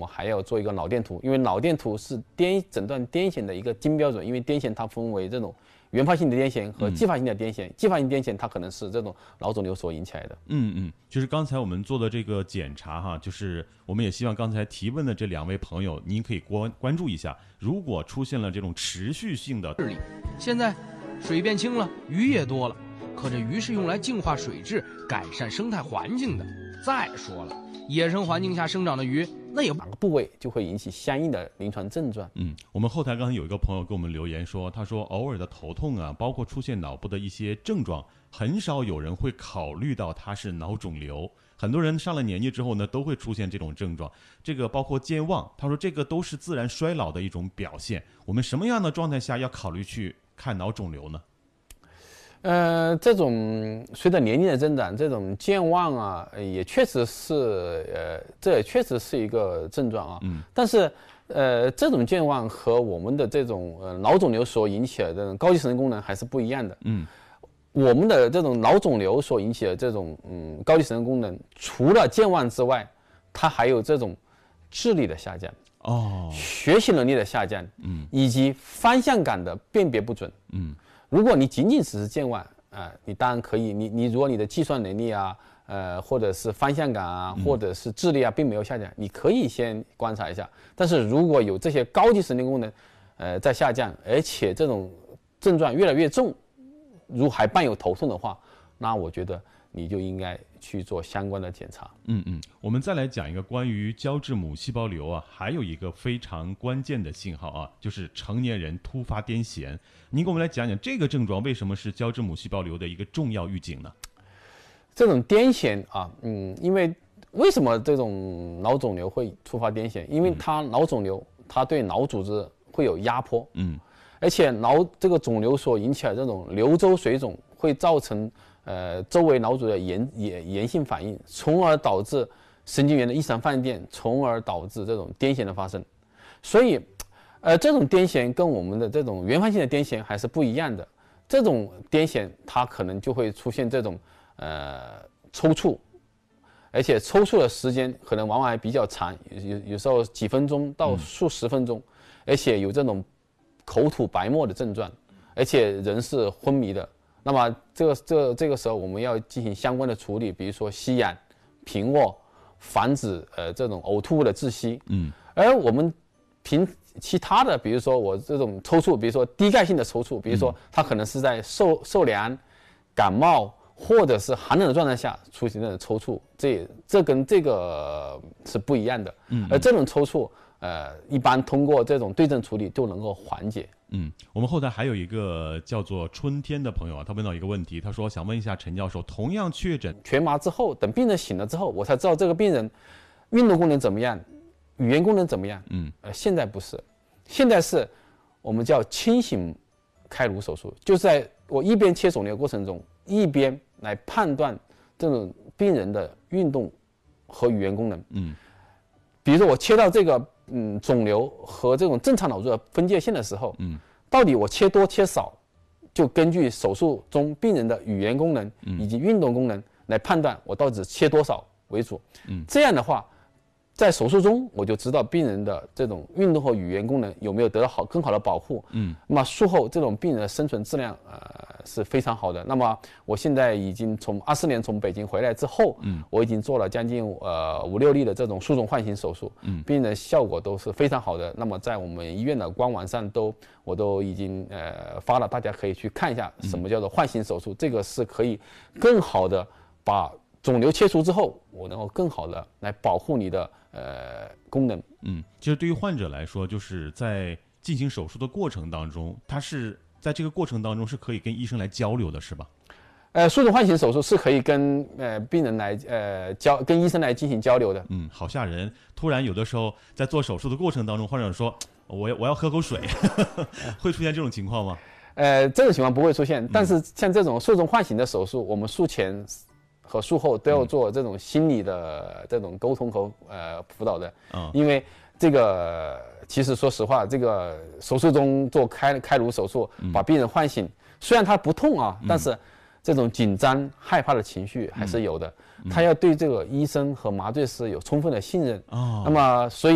们还要做一个脑电图，因为脑电图是诊断癫痫的一个金标准，因为癫痫它分为这种原发性的癫痫和继发性的癫痫，继发性癫痫它可能是这种脑肿瘤所引起来的。 就是刚才我们做的这个检查哈，就是我们也希望刚才提问的这2位朋友，您可以关注一下，如果出现了这种持续性的智力，现在水变清了，鱼也多了，可这鱼是用来净化水质、改善生态环境的。再说了，野生环境下生长的鱼，那也哪个部位就会引起相应的临床症状。 我们后台刚才有一个朋友给我们留言说，他说偶尔的头痛啊，包括出现脑部的一些症状，很少有人会考虑到它是脑肿瘤。很多人上了年纪之后呢，都会出现这种症状。这个包括健忘，他说这个都是自然衰老的一种表现。我们什么样的状态下要考虑去看脑肿瘤呢？ 这种随着年龄的增长，这种健忘啊，也确实是这也确实是一个症状啊。但是这种健忘和我们的这种脑肿瘤所引起的这种高级神经功能还是不一样的。我们的这种脑肿瘤所引起的这种高级神经功能，除了健忘之外，它还有这种智力的下降。学习能力的下降，以及方向感的辨别不准。如果你仅仅只是健忘你当然可以，你如果你的计算能力啊，或者是方向感啊，或者是智力啊，并没有下降，你可以先观察一下。但是如果有这些高级神经功能在下降，而且这种症状越来越重，如还伴有头痛的话，那我觉得你就应该去做相关的检查。 我们再来讲一个关于胶质母细胞瘤啊，还有一个非常关键的信号啊，就是成年人突发癫痫。您给我们来讲讲这个症状为什么是胶质母细胞瘤的一个重要预警呢？ 这种癫痫啊，因为为什么这种脑肿瘤会突发癫痫？因为它脑肿瘤它对脑组织会有压迫，而且这个肿瘤所引起的这种瘤周水肿会造成周围脑组织的炎性反应，从而导致神经元的异常放电，从而导致这种癫痫的发生。所以这种癫痫跟我们的这种原发性的癫痫还是不一样的。这种癫痫它可能就会出现这种抽搐，而且抽搐的时间可能往往还比较长，有时候几分钟到数十分钟，而且有这种口吐白沫的症状，而且人是昏迷的。那么这个时候我们要进行相关的处理，比如说吸氧、平卧，防止这种呕吐物的窒息。而我们其他的，比如说我这种抽搐，比如说低钙性的抽搐，比如说它可能是在受凉、感冒或者是寒冷的状态下出现的抽搐，这跟这个是不一样的。而这种抽搐一般通过这种对症处理就能够缓解。 我们后台还有一个叫做春天的朋友啊，他问到一个问题，他说想问一下陈教授，同样确诊全麻之后，等病人醒了之后，我才知道这个病人运动功能怎么样，语言功能怎么样。现在不是，现在是我们叫清醒开颅手术，就是在我一边切肿瘤过程中，一边来判断这种病人的运动和语言功能。比如说我切到这个肿瘤和这种正常脑组的分界线的时候，到底我切多切少，就根据手术中病人的语言功能以及运动功能来判断我到底切多少为主。这样的话，在手术中我就知道病人的这种运动和语言功能有没有得到更好的保护。那么术后这种病人的生存质量是非常好的。那么我现在已经从24年从北京回来之后，我已经做了将近5、6例的这种术中唤醒手术，病人效果都是非常好的。那么在我们医院的官网上我都已经发了，大家可以去看一下什么叫做唤醒手术。这个是可以更好的把肿瘤切除之后，我能够更好的来保护你的功能。 其实对于患者来说，就是在进行手术的过程当中，他是在这个过程当中是可以跟医生来交流的，是吧？ 术中唤醒手术是可以跟病人来跟医生来进行交流的。 好吓人！突然有的时候在做手术的过程当中，患者说我要喝口水，会出现这种情况吗？ 这种情况不会出现，但是像这种术中唤醒的手术，我们术前和术后都要做这种心理的这种沟通和辅导的。因为这个其实说实话，这个手术中做开颅手术，把病人唤醒，虽然他不痛啊，但是这种紧张害怕的情绪还是有的。他要对这个医生和麻醉师有充分的信任。那么所以